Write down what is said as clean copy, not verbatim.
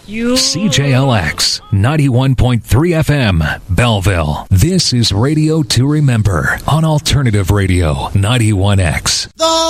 CJLX 91.3 FM, Belleville. This is Radio to Remember on Alternative Radio 91X.